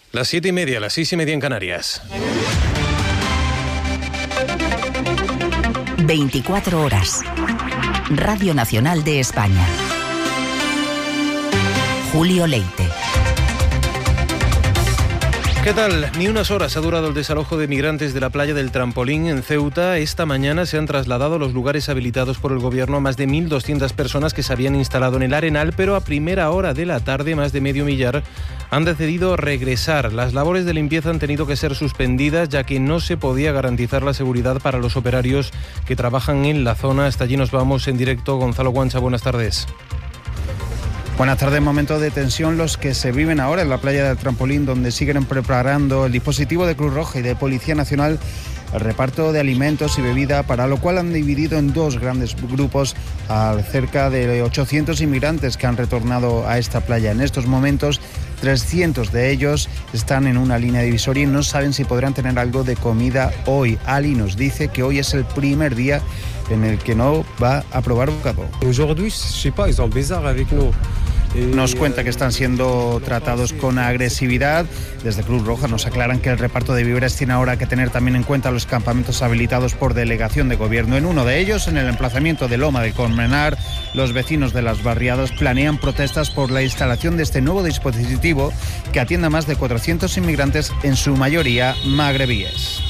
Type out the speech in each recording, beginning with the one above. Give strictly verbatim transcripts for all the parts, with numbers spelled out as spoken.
Las siete y media, las seis y media en Canarias. veinticuatro horas. Radio Nacional de España. Julio Leite. ¿Qué tal? Ni unas horas ha durado el desalojo de migrantes de la playa del Trampolín en Ceuta. Esta mañana se han trasladado a los lugares habilitados por el gobierno a más de mil doscientas personas que se habían instalado en el Arenal, pero a primera hora de la tarde más de medio millar han decidido regresar. Las labores de limpieza han tenido que ser suspendidas ya que no se podía garantizar la seguridad para los operarios que trabajan en la zona. Hasta allí nos vamos en directo. Gonzalo Guancha, buenas tardes. Buenas tardes. Momentos de tensión los que se viven ahora en la playa del Trampolín, donde siguen preparando el dispositivo de Cruz Roja y de Policía Nacional el reparto de alimentos y bebida, para lo cual han dividido en dos grandes grupos a cerca de ochocientos inmigrantes que han retornado a esta playa. En estos momentos, trescientos de ellos están en una línea divisoria y no saben si podrán tener algo de comida hoy. Ali nos dice que hoy es el primer día en el que no va a probar bocado. Nos cuenta que están siendo tratados con agresividad. Desde Cruz Roja nos aclaran que el reparto de víveres tiene ahora que tener también en cuenta los campamentos habilitados por delegación de gobierno. En uno de ellos, en el emplazamiento de Loma de Colmenar, los vecinos de las barriadas planean protestas por la instalación de este nuevo dispositivo que atiende a más de cuatrocientos inmigrantes, en su mayoría magrebíes.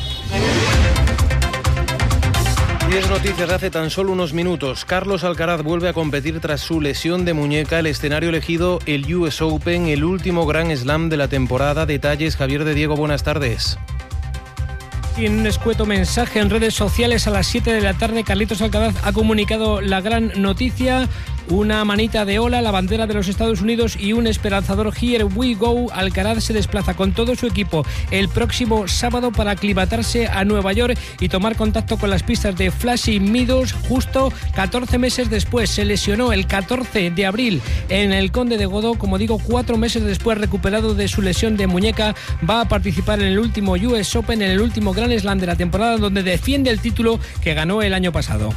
Y es noticia de hace tan solo unos minutos. Carlos Alcaraz vuelve a competir tras su lesión de muñeca. El escenario elegido, el U S Open, el último Grand Slam de la temporada. Detalles, Javier de Diego, buenas tardes. Y en un escueto mensaje en redes sociales a las siete de la tarde, Carlitos Alcaraz ha comunicado la gran noticia. Una manita de ola, la bandera de los Estados Unidos y un esperanzador Here We Go. Alcaraz se desplaza con todo su equipo el próximo sábado para aclimatarse a Nueva York y tomar contacto con las pistas de Flushing Meadows. Justo catorce meses después, se lesionó el catorce de abril en el Conde de Godó. Como digo, cuatro meses después, recuperado de su lesión de muñeca, va a participar en el último U S Open, en el último Grand Slam de la temporada, donde defiende el título que ganó el año pasado.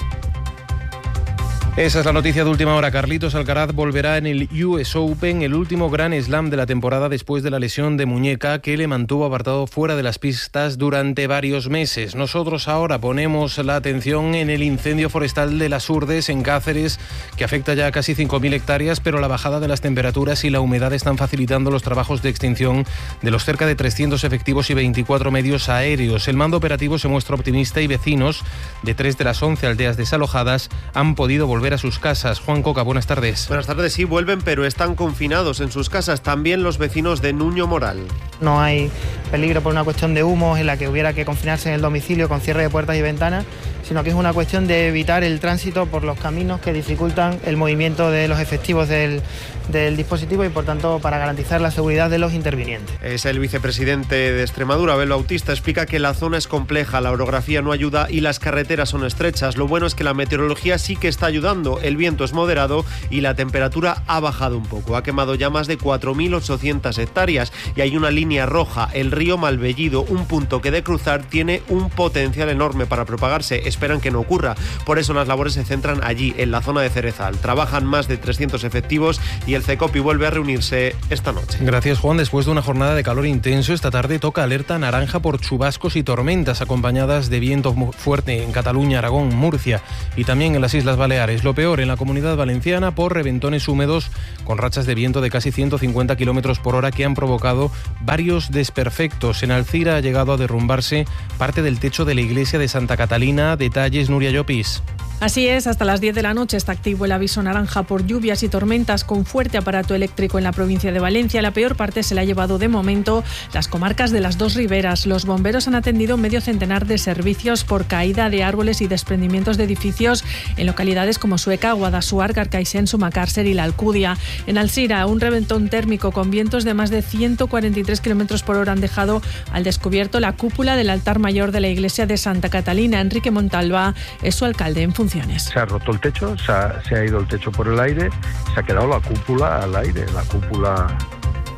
Esa es la noticia de última hora. Carlitos Alcaraz volverá en el U S Open, el último Grand Slam de la temporada, después de la lesión de muñeca que le mantuvo apartado fuera de las pistas durante varios meses. Nosotros ahora ponemos la atención en el incendio forestal de Las Urdes, en Cáceres, que afecta ya a casi cinco mil hectáreas, pero la bajada de las temperaturas y la humedad están facilitando los trabajos de extinción de los cerca de trescientos efectivos y veinticuatro medios aéreos. El mando operativo se muestra optimista y vecinos de tres de las once aldeas desalojadas han podido volver a sus casas. Juan Coca, buenas tardes. Buenas tardes, sí, vuelven, pero están confinados en sus casas. También los vecinos de Nuño Moral. No hay peligro por una cuestión de humos en la que hubiera que confinarse en el domicilio con cierre de puertas y ventanas, sino que es una cuestión de evitar el tránsito por los caminos que dificultan el movimiento de los efectivos del, del dispositivo y, por tanto, para garantizar la seguridad de los intervinientes. Es el vicepresidente de Extremadura, Abel Bautista, explica que la zona es compleja, la orografía no ayuda y las carreteras son estrechas. Lo bueno es que la meteorología sí que está ayudando, el viento es moderado y la temperatura ha bajado un poco. Ha quemado ya más de cuatro mil ochocientas hectáreas y hay una línea roja, el río Malvellido, un punto que de cruzar tiene un potencial enorme para propagarse. Esperan que no ocurra. Por eso las labores se centran allí, en la zona de Cerezal. Trabajan más de trescientos efectivos y el CECOPI vuelve a reunirse esta noche. Gracias, Juan. Después de una jornada de calor intenso, esta tarde toca alerta naranja por chubascos y tormentas acompañadas de viento fuerte en Cataluña, Aragón, Murcia y también en las Islas Baleares. Lo peor en la Comunidad Valenciana por reventones húmedos con rachas de viento de casi ciento cincuenta kilómetros por hora que han provocado varios desperfectos. En Alcira ha llegado a derrumbarse parte del techo de la iglesia de Santa Catalina. Detalles, Nuria Llopis. Así es, hasta las diez de la noche está activo el aviso naranja por lluvias y tormentas con fuerte aparato eléctrico en la provincia de Valencia. La peor parte se la ha llevado de momento las comarcas de las dos riberas. Los bomberos han atendido medio centenar de servicios por caída de árboles y desprendimientos de edificios en localidades como Sueca, Guadassuar, Carcaixent, Sumacàrcer y La Alcúdia. En Alcira, un reventón térmico con vientos de más de ciento cuarenta y tres kilómetros por hora han dejado al descubierto la cúpula del altar mayor de la iglesia de Santa Catalina. Enrique Montalva es su alcalde en función. Se ha roto el techo, se ha, se ha ido el techo por el aire, se ha quedado la cúpula al aire, la cúpula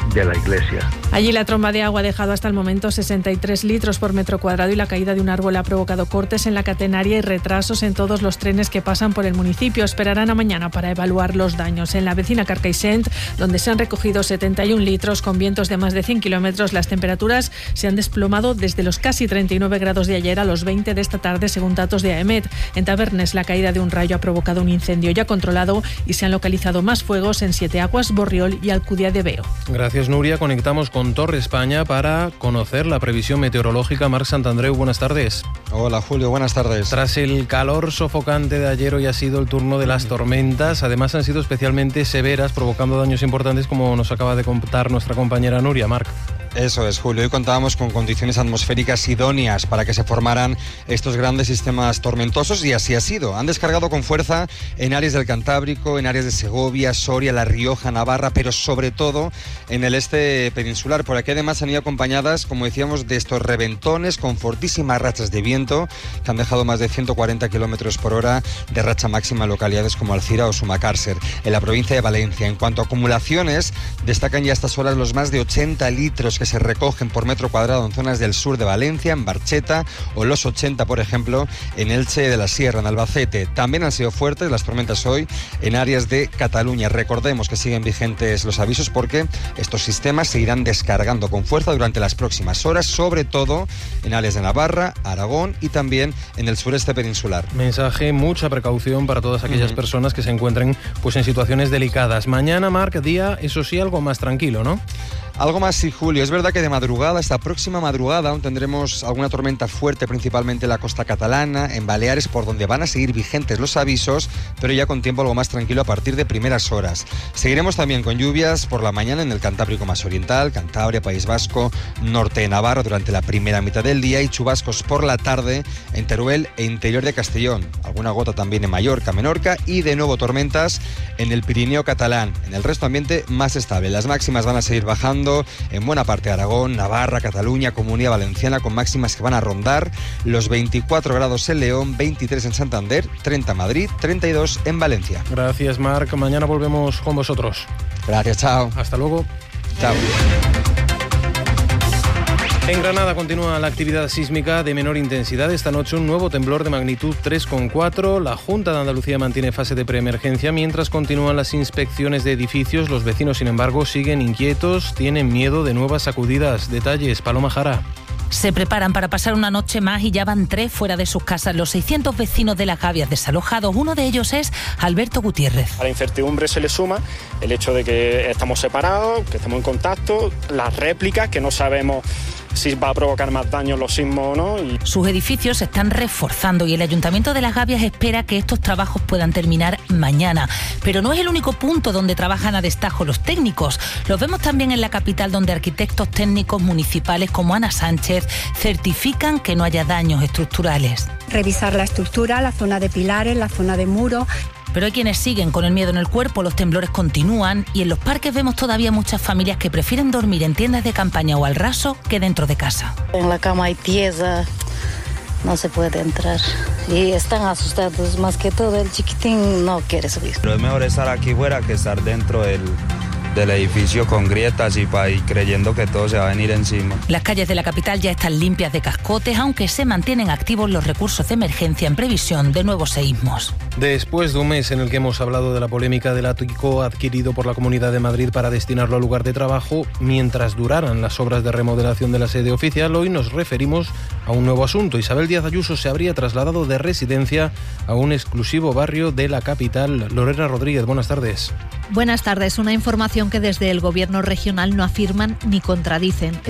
de la iglesia. Allí la tromba de agua ha dejado hasta el momento sesenta y tres litros por metro cuadrado y la caída de un árbol ha provocado cortes en la catenaria y retrasos en todos los trenes que pasan por el municipio. Esperarán a mañana para evaluar los daños. En la vecina Carcaixent, donde se han recogido setenta y un litros con vientos de más de cien kilómetros, las temperaturas se han desplomado desde los casi treinta y nueve grados de ayer a los veinte de esta tarde, según datos de AEMET. En Tabernes, la caída de un rayo ha provocado un incendio ya controlado y se han localizado más fuegos en Siete Aguas, Borriol y Alcudia de Veo. Gracias, Nuria. Conectamos con Torre España para conocer la previsión meteorológica. Marc Santandreu, buenas tardes. Hola, Julio, buenas tardes. Tras el calor sofocante de ayer, hoy ha sido el turno de las tormentas. Además, han sido especialmente severas, provocando daños importantes, como nos acaba de contar nuestra compañera Nuria. Marc. Eso es, Julio. Hoy contábamos con condiciones atmosféricas idóneas para que se formaran estos grandes sistemas tormentosos y así ha sido. Han descargado con fuerza en áreas del Cantábrico, en áreas de Segovia, Soria, La Rioja, Navarra, pero sobre todo en el este peninsular. Por aquí además han ido acompañadas, como decíamos, de estos reventones con fortísimas rachas de viento que han dejado más de ciento cuarenta kilómetros por hora de racha máxima en localidades como Alcira o Sumacárcer, en la provincia de Valencia. En cuanto a acumulaciones, destacan ya a estas horas los más de ochenta litros que se recogen por metro cuadrado en zonas del sur de Valencia, en Barcheta, o los ochenta, por ejemplo, en Elche de la Sierra, en Albacete. También han sido fuertes las tormentas hoy en áreas de Cataluña. Recordemos que siguen vigentes los avisos porque estos sistemas se irán descargando con fuerza durante las próximas horas, sobre todo en áreas de Navarra, Aragón y también en el sureste peninsular. Mensaje, mucha precaución para todas aquellas uh-huh. personas que se encuentren pues en situaciones delicadas. Mañana, Marc, día, eso sí, algo más tranquilo, ¿no? Algo más, sí, Julio. Es verdad que de madrugada, esta próxima madrugada, aún tendremos alguna tormenta fuerte, principalmente en la costa catalana, en Baleares, por donde van a seguir vigentes los avisos, pero ya con tiempo algo más tranquilo a partir de primeras horas. Seguiremos también con lluvias por la mañana en el Cantábrico más oriental, Cantabria, País Vasco, norte de Navarra durante la primera mitad del día y chubascos por la tarde en Teruel e interior de Castellón. Alguna gota también en Mallorca, Menorca y de nuevo tormentas en el Pirineo catalán. En el resto ambiente más estable. Las máximas van a seguir bajando en buena parte de Aragón, Navarra, Cataluña, Comunidad Valenciana, con máximas que van a rondar los veinticuatro grados en León, veintitrés en Santander, treinta en Madrid, treinta y dos en Valencia. Gracias, Marc. Mañana volvemos con vosotros. Gracias, chao. Hasta luego. Chao. En Granada continúa la actividad sísmica de menor intensidad. Esta noche un nuevo temblor de magnitud tres coma cuatro. La Junta de Andalucía mantiene fase de preemergencia mientras continúan las inspecciones de edificios. Los vecinos, sin embargo, siguen inquietos, tienen miedo de nuevas sacudidas. Detalles, Paloma Jara. Se preparan para pasar una noche más y ya van tres fuera de sus casas. Los seiscientos vecinos de Las Gavias desalojados. Uno de ellos es Alberto Gutiérrez. A la incertidumbre se le suma el hecho de que estamos separados, que estamos en contacto, las réplicas, que no sabemos si va a provocar más daño los sismos o no. Y... Sus edificios se están reforzando y el Ayuntamiento de Las Gavias espera que estos trabajos puedan terminar mañana. Pero no es el único punto donde trabajan a destajo los técnicos. Los vemos también en la capital, donde arquitectos técnicos municipales como Ana Sánchez certifican que no haya daños estructurales. Revisar la estructura, la zona de pilares, la zona de muro. Pero hay quienes siguen con el miedo en el cuerpo, los temblores continúan y en los parques vemos todavía muchas familias que prefieren dormir en tiendas de campaña o al raso que dentro de casa. En la cama hay pieza, no se puede entrar y están asustados, más que todo el chiquitín no quiere subir. Pero es mejor estar aquí fuera que estar dentro del... del edificio con grietas y, pa, y creyendo que todo se va a venir encima. Las calles de la capital ya están limpias de cascotes, aunque se mantienen activos los recursos de emergencia en previsión de nuevos seísmos. Después de un mes en el que hemos hablado de la polémica del ático adquirido por la Comunidad de Madrid para destinarlo al lugar de trabajo, mientras duraran las obras de remodelación de la sede oficial, hoy nos referimos a un nuevo asunto. Isabel Díaz Ayuso se habría trasladado de residencia a un exclusivo barrio de la capital. Lorena Rodríguez, buenas tardes. Buenas tardes. Una información que desde el Gobierno regional no afirman ni contradicen.